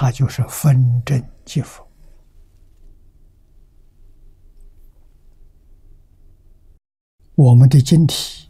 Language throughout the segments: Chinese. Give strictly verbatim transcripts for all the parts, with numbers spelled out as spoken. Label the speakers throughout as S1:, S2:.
S1: 它就是分真即佛。我们的经体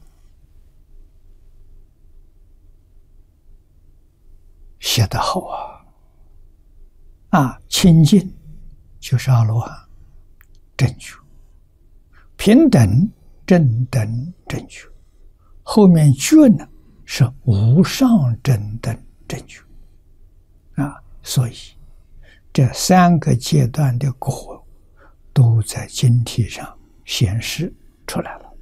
S1: 写得好啊！啊，清净就是阿罗汉正觉，平等正等正觉，后面觉呢是无上正等正觉啊，所以这三个阶段的果都在经体上显示出来了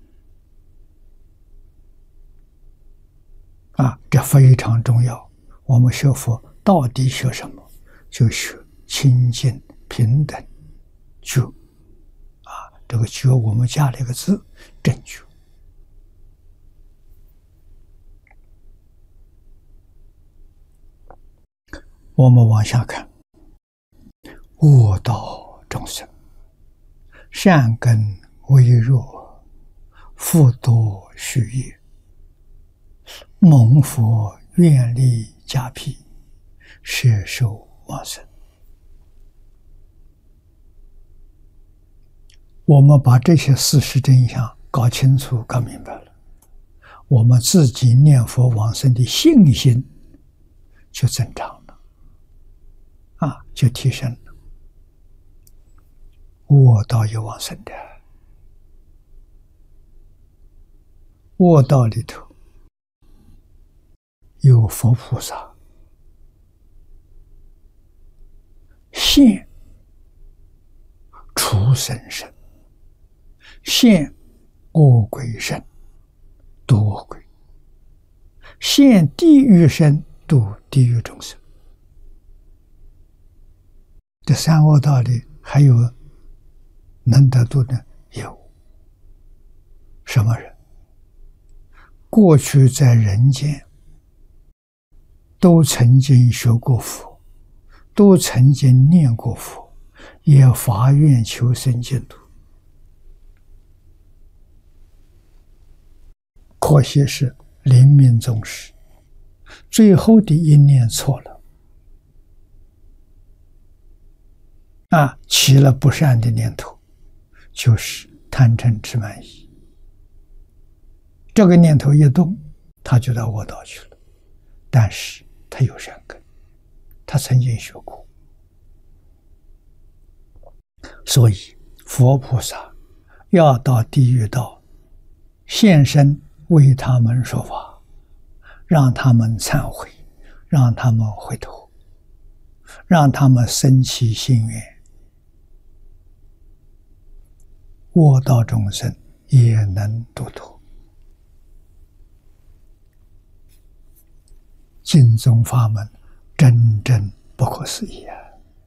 S1: 啊，这非常重要。我们学佛到底学什么？就学清净平等觉啊，这个觉我们加了一个字正觉。我们往下看，恶道众生，善根微弱，福多虚业，蒙佛愿力加庇，摄受往生。我们把这些事实真相搞清楚、搞明白了，我们自己念佛往生的信心就增长了，啊，就提升了。恶道有往生的，恶道里头有佛菩萨，现畜生身，现恶鬼身，度恶鬼；现地狱身，度地狱众生。这三恶道里还有能得度的，有什么人？过去在人间都曾经学过佛，都曾经念过佛，也发愿求生净土，可惜是临命终时，最后的一念错了，啊，起了不善的念头，就是贪嗔痴慢疑。这个念头一动，他就到恶道去了。但是他有善根，他曾经学过，所以佛菩萨要到地狱道现身为他们说法，让他们忏悔，让他们回头，让他们生起心愿，恶道众生也能度脱。净宗法门真正不可思议啊！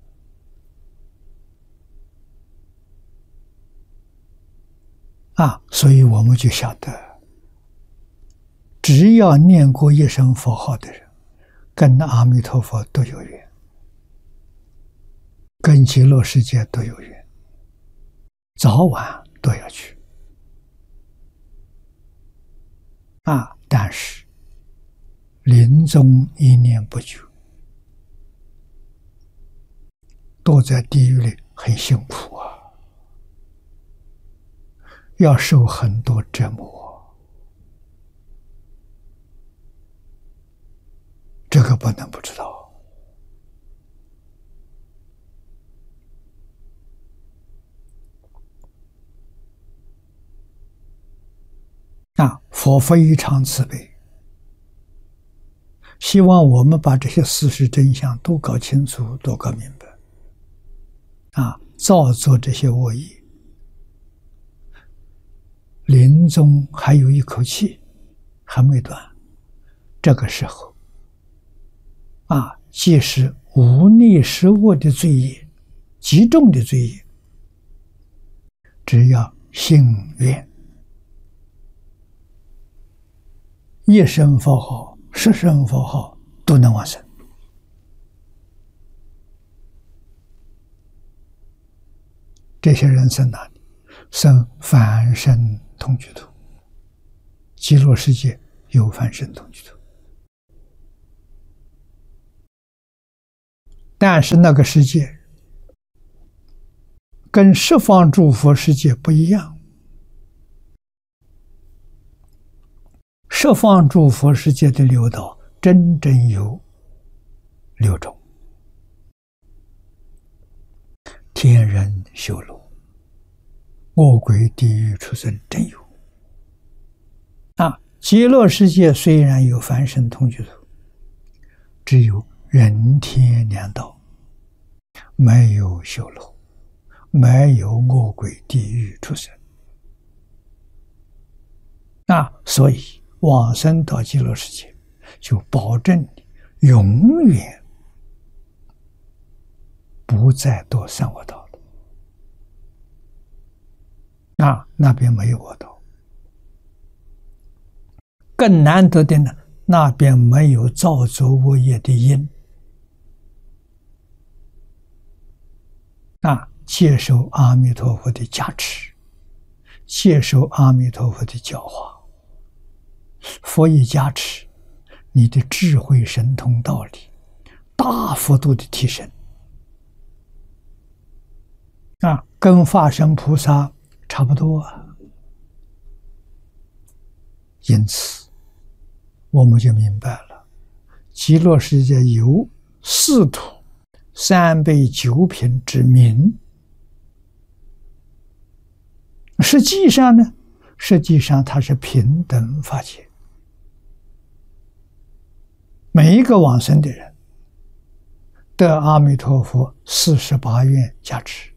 S1: 啊，所以我们就晓得，只要念过一声佛号的人，跟阿弥陀佛都有缘，跟极乐世界都有缘，早晚都要去。啊，但是临终一念不久，躲在地狱里很辛苦啊，要受很多折磨，这个不能不知道。啊，佛非常慈悲，希望我们把这些事实真相都搞清楚，都搞明白。啊，造作这些恶业，临终还有一口气还没断，这个时候啊，即使无逆失恶的罪业，极重的罪业，只要信愿，一声佛号，十声佛号都能往生。这些人生哪里？生凡身同居土，极乐世界有凡身同居土。 但是那个世界跟十方诸佛世界不一样。十方诸佛世界的六道真正有六种：天人修罗、恶鬼、地狱、畜生，真有。啊，极乐世界虽然有凡圣同居土，只有人天两道，没有修罗，没有恶鬼、地狱、畜生。啊，所以往生到极乐世界，就保证你永远不再堕三恶道了。啊，那边没有恶道。更难得的呢，那边没有造作恶业的因。啊，接受阿弥陀佛的加持，接受阿弥陀佛的教化，佛一加持，你的智慧神通道理大幅度的提升。啊，跟法身菩萨差不多啊。因此我们就明白了，极乐世界有四土三辈九品之名。实际上呢，实际上它是平等法界，每一个往生的人得阿弥陀佛四十八愿加持。